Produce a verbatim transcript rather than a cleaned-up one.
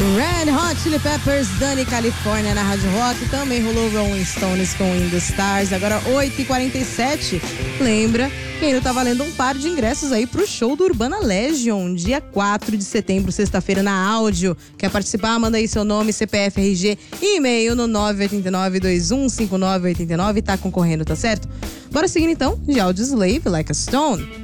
Red Hot Chili Peppers, Dani California na Rádio Rock. Também rolou Rolling Stones com In The Stars. Agora oito e quarenta e sete. Lembra que ainda tá valendo um par de ingressos aí pro show do Urbana Legion, dia quatro de setembro, sexta-feira, na Áudio. Quer participar? Manda aí seu nome, C P F, R G e e-mail no nove oito nove, dois um cinco nove oito nove. Tá concorrendo, tá certo? Bora seguir então de Audioslave, Like a Stone.